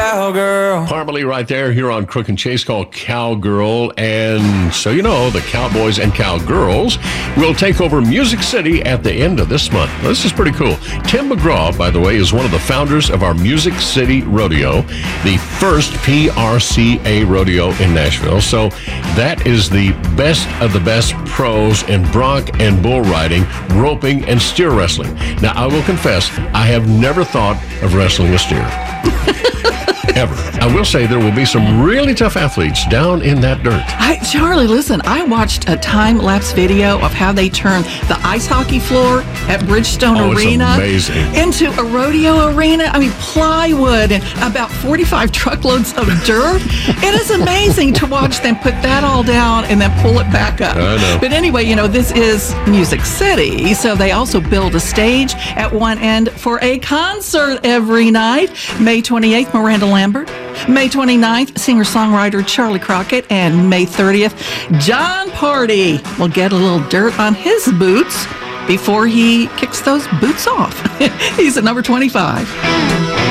cowgirl. Parmalee right there here on Crook and Chase called Cowgirl. And so you know, the Cowboys and Cowgirls will take over Music City at the end of this month. This is pretty cool. Tim McGraw, by the way, is one of the founders of our Music City Rodeo, the first PRCA rodeo in Nashville. So that is the best of the best pros in bronc and bull riding, roping, and steer wrestling. Now, I will confess, I have never thought of wrestling a steer. Ever. I will say there will be some really tough athletes down in that dirt. Charlie, listen, I watched a time-lapse video of how they turned the ice hockey floor at Bridgestone Arena into a rodeo arena. I mean, plywood and about 45 truckloads of dirt. It is amazing to watch them put that all down and then pull it back up. I know. But anyway, you know, this is Music City, so they also build a stage at one end for a concert every night. May 28th, Miranda Lambert. May 29th, singer-songwriter Charlie Crockett. And May 30th, John Party will get a little dirt on his boots before he kicks those boots off. He's at number 25.